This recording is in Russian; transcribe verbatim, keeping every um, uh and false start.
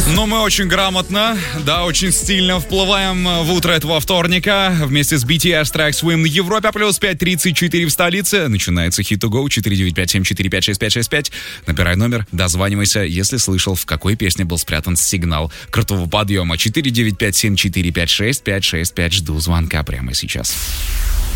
Но мы очень грамотно, да, очень стильно вплываем в утро этого вторника вместе с би ти эс Track Swim на Европе плюс пять тридцать четыре в столице. Начинается Hit to Go четыре девять пять семь четыре пять шесть пять шесть пять. Набирай номер, дозванивайся, если слышал, в какой песне был спрятан сигнал крутого подъема. четыре девять пять семь четыре пять шесть пять шесть пять. Жду звонка прямо сейчас.